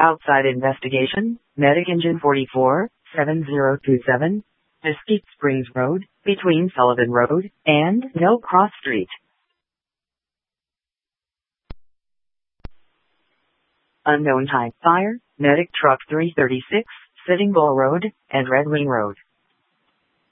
Outside investigation, Medic Engine 44, 7027, Mesquite Springs Road, between Sullivan Road and No Cross Street. Unknown type fire, Medic Truck 336, Sitting Bull Road and Red Wing Road.